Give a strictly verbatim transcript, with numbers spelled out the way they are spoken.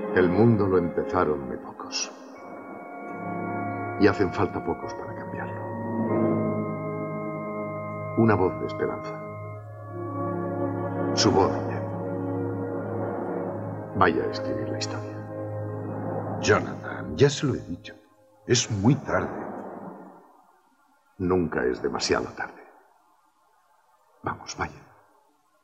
El mundo lo empezaron muy pocos. Y hacen falta pocos para cambiarlo. Una voz de esperanza. Su voz, bien. Vaya a escribir la historia. Jonathan, ya se lo he dicho. Es muy tarde. Nunca es demasiado tarde. Vamos, vaya.